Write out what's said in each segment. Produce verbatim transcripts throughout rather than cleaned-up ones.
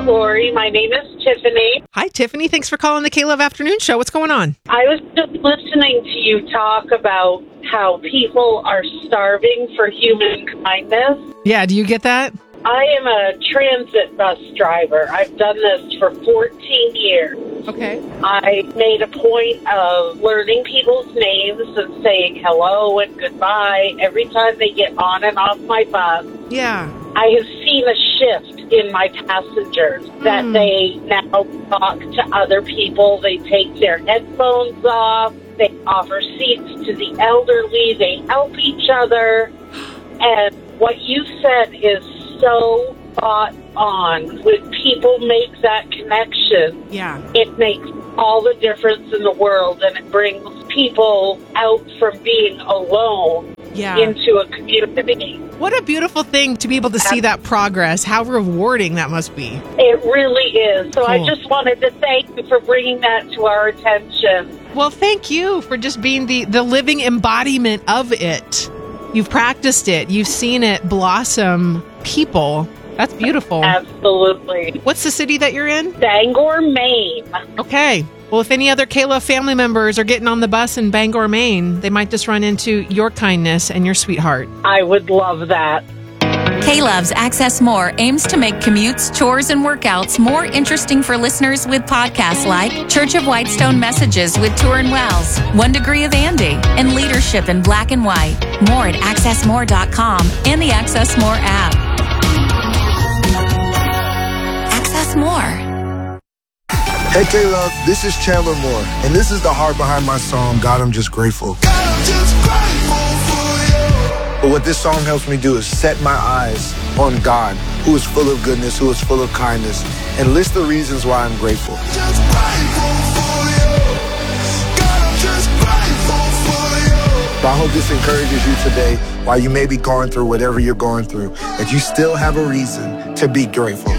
Lori. My name is Tiffany. Hi, Tiffany. Thanks for calling the K-Love Afternoon Show. What's going on? I was just listening to you talk about how people are starving for human kindness. Yeah, do you get that? I am a transit bus driver. I've done this for fourteen years. Okay. I made a point of learning people's names and saying hello and goodbye every time they get on and off my bus. Yeah. I have seen a shift in my passengers that Mm. they now talk to other people. They take their headphones off. They offer seats to the elderly. They help each other. And what you said is so spot on. When people make that connection, Yeah. it makes all the difference in the world, and it brings people out from being alone Yeah. into a community. What a beautiful thing to be able to see that progress. How rewarding that must be. It really is. So I Cool. just wanted to thank you for bringing that to our attention. Well, thank you for just being the, the living embodiment of it. You've practiced it. You've seen it blossom people. That's beautiful. Absolutely. What's the city that you're in? Bangor, Maine. Okay. Well, if any other K-Love family members are getting on the bus in Bangor, Maine, they might just run into your kindness and your sweetheart. I would love that. K-Love's Access More aims to make commutes, chores, and workouts more interesting for listeners with podcasts like Church of Whitestone Messages with Turin Wells, One Degree of Andy, and Leadership in Black and White. More at access more dot com and the Access More app. Access More. Hey K-Love, this is Chandler Moore, and this is the heart behind my song, God, I'm Just Grateful. God, I'm just grateful for you. But what this song helps me do is set my eyes on God, who is full of goodness, who is full of kindness, and list the reasons why I'm grateful. Just grateful for you. God, I'm just grateful for you. So I hope this encourages you today, while you may be going through whatever you're going through, that you still have a reason to be grateful.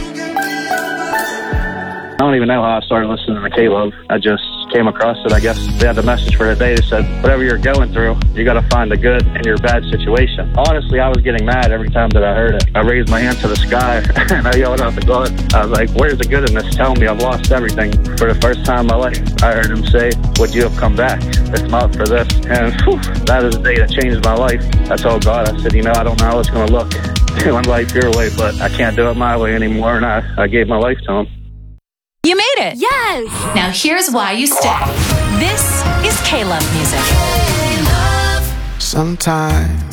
I don't even know how I started listening to K-Love. I just came across it. I guess they had the message for the day. They said, whatever you're going through, you got to find the good in your bad situation. Honestly, I was getting mad every time that I heard it. I raised my hand to the sky and I yelled out to God. I was like, where's the good in this? Tell me I've lost everything. For the first time in my life, I heard him say, would you have come back if not for this? And whew, that is the day that changed my life. I told God, I said, you know, I don't know how it's going to look doing life your way, but I can't do it my way anymore. And I, I gave my life to him. You made it! Yes! Now here's why you stay. This is K-Love music. K-Love. Sometimes